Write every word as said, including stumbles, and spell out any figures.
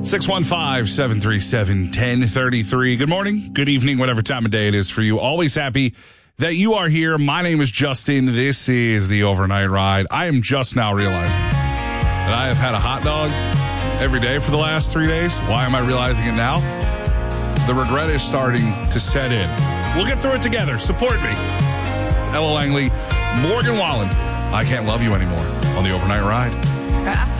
six one five, seven three seven, one zero three three. Good morning, good evening, whatever time of day it is for you. Always happy that you are here. My name is Justin. This is the Overnight Ride. I am just now realizing that I have had a hot dog every day for the last three days. Why am I realizing it now? The regret is starting to set in. We'll get through it together. Support me. It's Ella Langley, Morgan Wallen. I Can't Love You Anymore on the Overnight Ride.